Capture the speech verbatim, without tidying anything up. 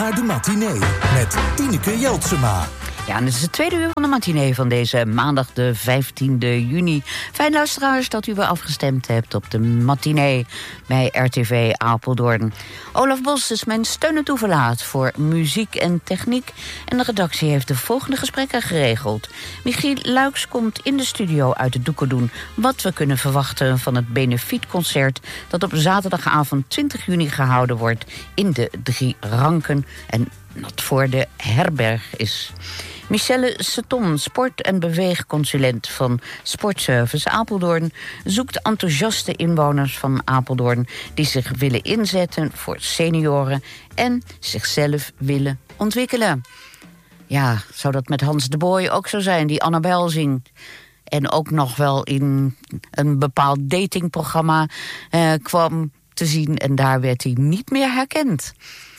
naar de matinee met Tineke Jeltsema. Ja, en dit is het tweede uur van de matinee van deze maandag de vijftiende juni. Fijn luisteraars dat u weer afgestemd hebt op de matinee bij R T V Apeldoorn. Olaf Bos is mijn steun en toeverlaat voor muziek en techniek. En de redactie heeft de volgende gesprekken geregeld. Michiel Luiks komt in de studio uit de doeken doen wat we kunnen verwachten van het benefietconcert dat op zaterdagavond twintig juni gehouden wordt in de Drie Ranken en dat voor de herberg is. Michelle Seton, sport- en beweegconsulent van Sportservice Apeldoorn, zoekt enthousiaste inwoners van Apeldoorn die zich willen inzetten voor senioren en zichzelf willen ontwikkelen. Ja, zou dat met Hans de Boy ook zo zijn, die Annabel zingt en ook nog wel in een bepaald datingprogramma eh, kwam te zien en daar werd hij niet meer herkend.